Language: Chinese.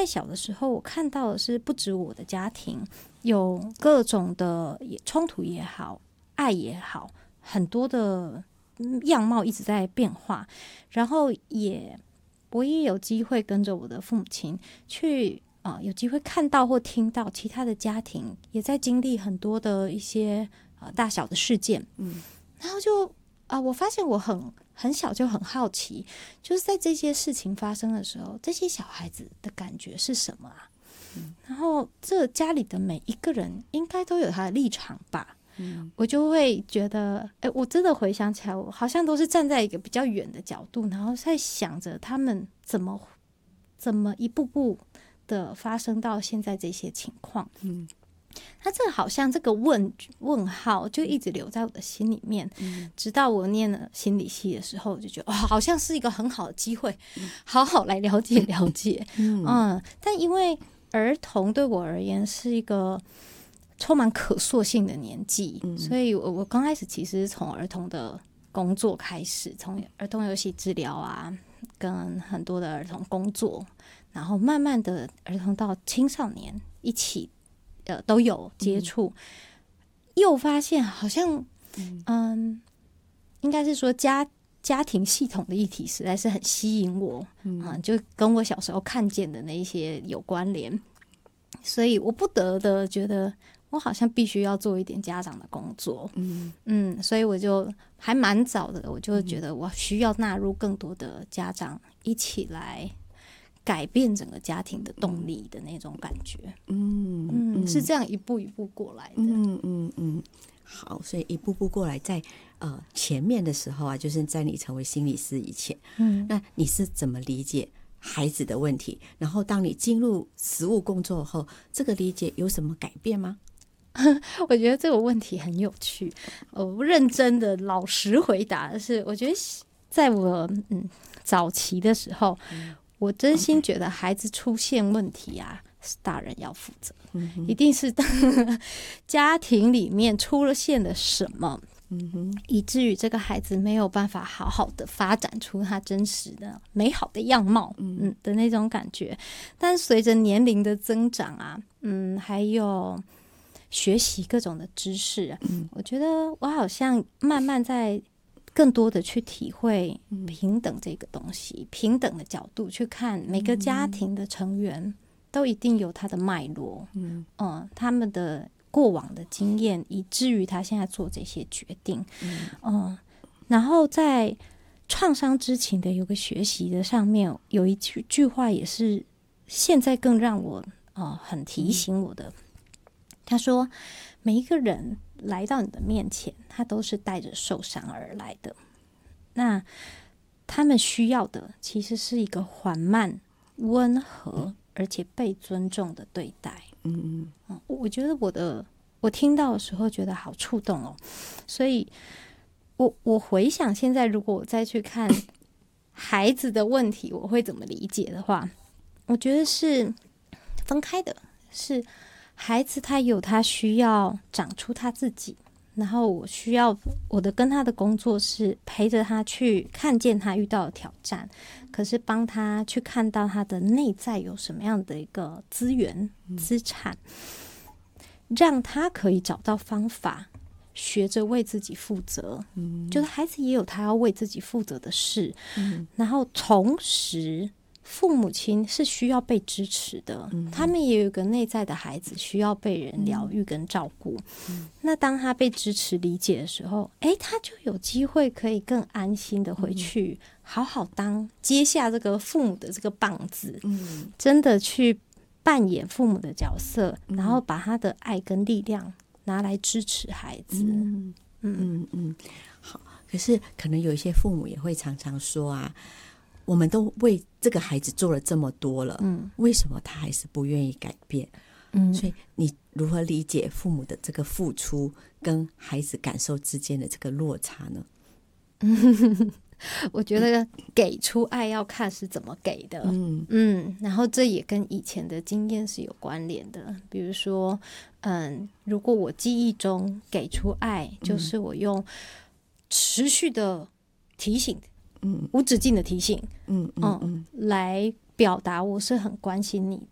在小的时候，我看到的是不止我的家庭有各种的冲突也好，爱也好，很多的样貌一直在变化，然后我也有机会跟着我的父母亲去有机会看到或听到其他的家庭也在经历很多的一些大小的事件，然后就我发现我很小就很好奇，就是在这些事情发生的时候，这些小孩子的感觉是什么啊？然后这家里的每一个人应该都有他的立场吧。我就会觉得我真的回想起来，我好像都是站在一个比较远的角度，然后在想着他们怎么一步步的发生到现在这些情况。那这好像这个问号就一直留在我的心里面，直到我念了心理系的时候，就觉得好像是一个很好的机会，好好来了解了解。但因为儿童对我而言是一个充满可塑性的年纪，所以我刚开始其实从儿童的工作开始，从儿童游戏治疗啊，跟很多的儿童工作，然后慢慢的儿童到青少年一起都有接触，又发现好像应该是说家庭系统的议题实在是很吸引我，就跟我小时候看见的那一些有关联，所以我不得的觉得我好像必须要做一点家长的工作。所以我就还蛮早的，我就觉得我需要纳入更多的家长一起来改变整个家庭的动力的那种感觉。是这样一步一步过来的。 好，所以一步步过来，在前面的时候啊，就是在你成为心理师以前，那你是怎么理解孩子的问题？然后当你进入实务工作后，这个理解有什么改变吗？ 我觉得这个问题很有趣，我认真的老实回答的是，我觉得在我早期的时候，我真心觉得孩子出现问题啊，是大人要负责，一定是家庭里面出了现了什么，以至于这个孩子没有办法好好的发展出他真实的美好的样貌，的那种感觉。但随着年龄的增长啊，还有学习各种的知识，我觉得我好像慢慢在更多的去体会平等这个东西，平等的角度去看每个家庭的成员都一定有他的脉络，他们的过往的经验，以至于他现在做这些决定。然后在创伤知情的有个学习的上面，有一句话也是现在更让我很提醒我的。他说每一个人来到你的面前，他都是带着受伤而来的，那他们需要的其实是一个缓慢、温和而且被尊重的对待。我觉得我听到的时候觉得好触动哦，所以我回想现在如果我再去看孩子的问题我会怎么理解的话，我觉得是分开的，是孩子他有他需要长出他自己，然后我需要我的跟他的工作是陪着他去看见他遇到的挑战，可是帮他去看到他的内在有什么样的一个资源资产，让他可以找到方法学着为自己负责，就是孩子也有他要为自己负责的事，然后同时父母亲是需要被支持的，他们也有一个内在的孩子需要被人疗愈跟照顾，那当他被支持理解的时候，他就有机会可以更安心的回去好好接下这个父母的这个棒子，真的去扮演父母的角色，然后把他的爱跟力量拿来支持孩子。 好，可是可能有一些父母也会常常说啊，我们都为这个孩子做了这么多了，为什么他还是不愿意改变？所以你如何理解父母的这个付出跟孩子感受之间的这个落差呢？ 我觉得给出爱要看是怎么给的，然后这也跟以前的经验是有关联的。比如说，如果我记忆中给出爱，就是我用持续的提醒，无止境的提醒，来表达我是很关心你